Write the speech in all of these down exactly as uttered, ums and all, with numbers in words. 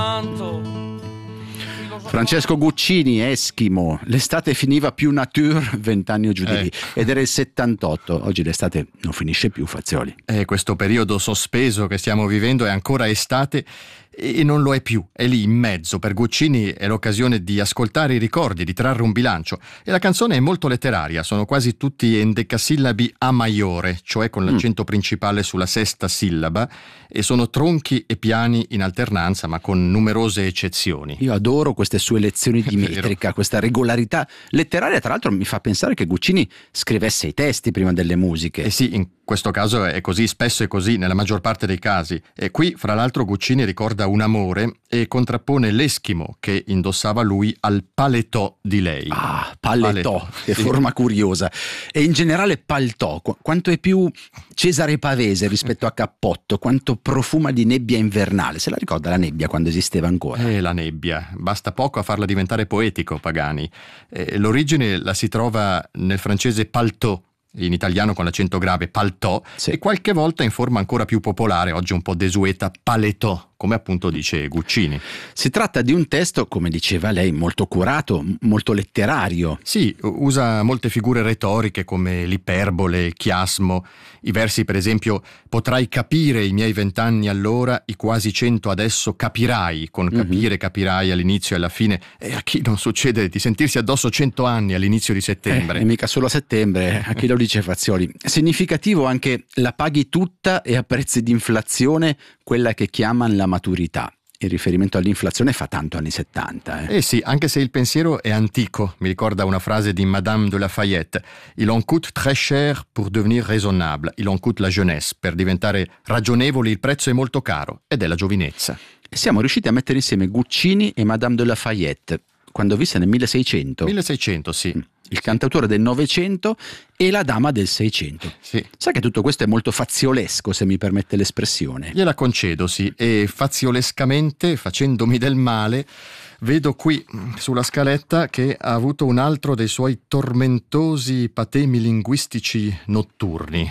Francesco Guccini, Eschimo. L'estate finiva più nature, vent'anni o giù di lì. Eh. Ed era il settantotto. Oggi l'estate non finisce più, Fazioli. E questo periodo sospeso che stiamo vivendo è ancora estate e non lo è più, è lì in mezzo. Per Guccini è l'occasione di ascoltare i ricordi, di trarre un bilancio, e la canzone è molto letteraria, sono quasi tutti endecasillabi a maiore, cioè con l'accento mm. principale sulla sesta sillaba, e sono tronchi e piani in alternanza, ma con numerose eccezioni. Io adoro queste sue lezioni di metrica, questa regolarità letteraria. Tra l'altro mi fa pensare che Guccini scrivesse i testi prima delle musiche. Eh sì, in questo caso è così, spesso è così nella maggior parte dei casi. E qui, fra l'altro, Guccini ricorda un amore e contrappone l'Eschimo che indossava lui al paletò di lei. Ah, paletò, paletò. che Sì. forma curiosa. E in generale paltò, qu- quanto è più Cesare Pavese rispetto a cappotto, quanto profuma di nebbia invernale. Se la ricorda la nebbia quando esisteva ancora? Eh, la nebbia, basta poco a farla diventare poetico, Pagani. Eh, l'origine la si trova nel francese paltò, in italiano con l'accento grave paltò, Sì. e qualche volta in forma ancora più popolare, oggi un po' desueta, paletò, come appunto dice Guccini. Si tratta di un testo, come diceva lei, molto curato, m- molto letterario. Sì, usa molte figure retoriche come l'iperbole, il chiasmo. I versi, per esempio, potrai capire i miei vent'anni allora, i quasi cento adesso capirai, con capire, mm-hmm. capirai all'inizio e alla fine. E a chi non succede di sentirsi addosso cento anni all'inizio di settembre? Eh, e mica solo a settembre, a chi lo dice Fazioli. Significativo anche la paghi tutta e a prezzi di inflazione, quella che chiamano la maturità. Il riferimento all'inflazione fa tanto anni settanta. Eh. Eh sì, anche se il pensiero è antico. Mi ricorda una frase di Madame de Lafayette: Il en coûte très cher pour devenir raisonnable, il en coûte la jeunesse. Per diventare ragionevoli il prezzo è molto caro, ed è la giovinezza. E siamo riusciti a mettere insieme Guccini e Madame de Lafayette, quando visse nel milleseicento. milleseicento, sì. Il cantautore del Novecento e la dama del Seicento. Sì. Sai che tutto questo è molto faziolesco, se mi permette l'espressione. Gliela concedo, sì, e faziolescamente, facendomi del male, vedo qui sulla scaletta che ha avuto un altro dei suoi tormentosi patemi linguistici notturni.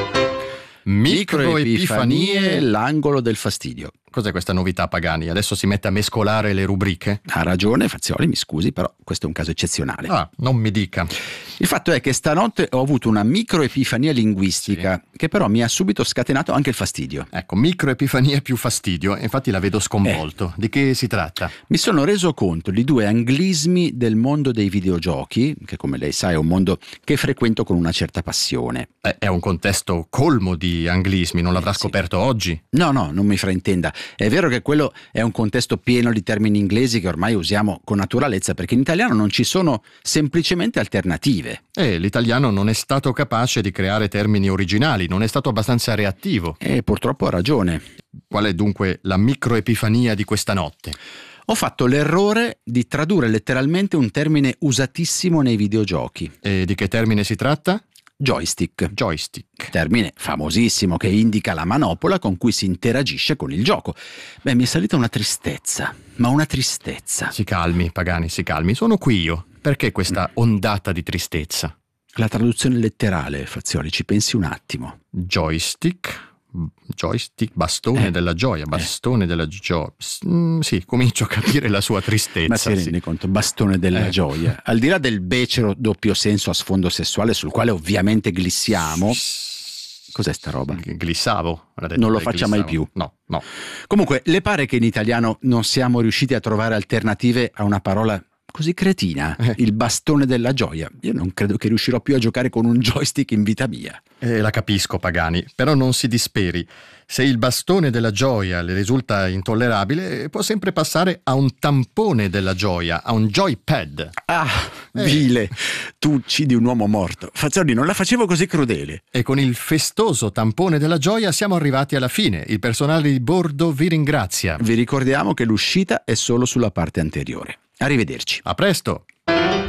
Microepifanie, l'angolo del fastidio. Cos'è questa novità, Pagani? Adesso si mette a mescolare le rubriche? Ha ragione Fazioli, mi scusi, però questo è un caso eccezionale. Ah, non mi dica. Il fatto è che stanotte ho avuto una microepifania linguistica, sì. che però mi ha subito scatenato anche il fastidio. Ecco, microepifania più fastidio, infatti la vedo sconvolto. Eh. Di che si tratta? Mi sono reso conto di due anglismi del mondo dei videogiochi, che come lei sa è un mondo che frequento con una certa passione. Eh, è un contesto colmo di anglismi, non l'avrà eh, sì. scoperto oggi? No, no, non mi fraintenda. È vero che quello è un contesto pieno di termini inglesi che ormai usiamo con naturalezza, perché in italiano non ci sono semplicemente alternative. E l'italiano non è stato capace di creare termini originali, non è stato abbastanza reattivo. E purtroppo ha ragione. Qual è dunque la microepifania di questa notte? Ho fatto l'errore di tradurre letteralmente un termine usatissimo nei videogiochi. E di che termine si tratta? Joystick. Joystick. Termine famosissimo che indica la manopola con cui si interagisce con il gioco. Beh, mi è salita una tristezza, ma una tristezza. Si calmi, Pagani, si calmi. Sono qui io. Perché questa ondata di tristezza? La traduzione letterale, Fazioli, ci pensi un attimo. Joystick... Joystick, bastone eh, della gioia, bastone eh. della gioia. Mm, sì, comincio a capire la sua tristezza. Ma si rende sì. conto, bastone della eh. gioia. Al di là del becero doppio senso a sfondo sessuale sul quale ovviamente glissiamo. Cos'è sta roba? Glissavo. Non lo faccia mai più. No, no. Comunque, le pare che in italiano non siamo riusciti a trovare alternative a una parola così cretina, eh. il bastone della gioia? Io non credo che riuscirò più a giocare con un joystick in vita mia. Eh, la capisco, Pagani, però non si disperi. Se il bastone della gioia le risulta intollerabile, può sempre passare a un tampone della gioia, a un joypad. Ah, eh. vile, tu uccidi un uomo morto. Fazzoni, non la facevo così crudele. E con il festoso tampone della gioia siamo arrivati alla fine. Il personale di bordo vi ringrazia. Vi ricordiamo che l'uscita è solo sulla parte anteriore. Arrivederci. A presto.